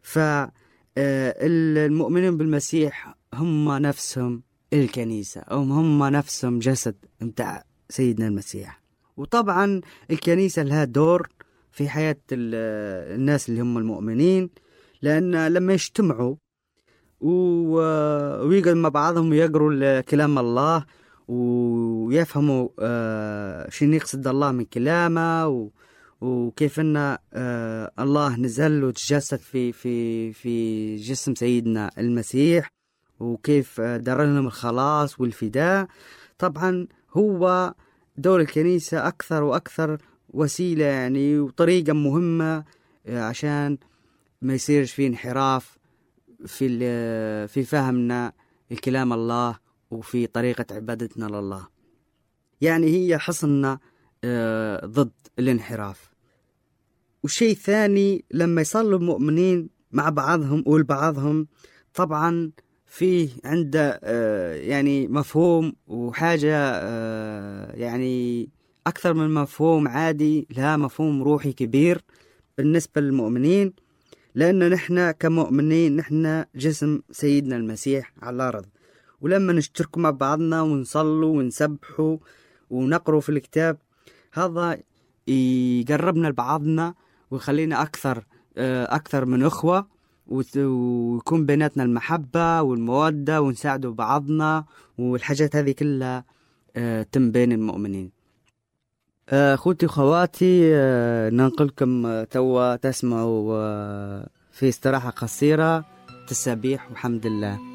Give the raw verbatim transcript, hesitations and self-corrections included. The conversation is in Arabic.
فالمؤمنين بالمسيح هم نفسهم الكنيسة، أو هم نفسهم جسد متاع سيدنا المسيح. وطبعا الكنيسة لها دور في حياة الناس اللي هم المؤمنين، لأن لما يجتمعوا ويقعدوا مع بعضهم ويقروا كلام الله ويفهموا شنو يقصد الله من كلامه، وكيف أن الله نزل وتجسد في في في جسم سيدنا المسيح، وكيف دار لهم الخلاص والفداء. طبعا هو دور الكنيسة أكثر وأكثر وسيلة يعني وطريقة مهمة عشان ما يصيرش فيه انحراف في في فهمنا الكلام الله وفي طريقة عبادتنا لله. يعني هي حصننا ضد الانحراف. والشيء الثاني لما يصلوا المؤمنين مع بعضهم والبعضهم، طبعا فيه عنده يعني مفهوم وحاجة يعني أكثر من مفهوم عادي، لها مفهوم روحي كبير بالنسبة للمؤمنين، لأن نحن كمؤمنين نحن جسم سيدنا المسيح على الأرض. ولما نشترك مع بعضنا ونصلوا ونسبحوا ونقروا في الكتاب، هذا يقربنا لبعضنا ويخلينا أكثر أكثر من أخوة، ويكون بيناتنا المحبة والمودة ونساعدوا بعضنا، والحاجات هذه كلها تم بين المؤمنين. أخوتي وخواتي، ننقلكم توا تسمعوا في استراحة قصيرة تسبيح وحمد الله.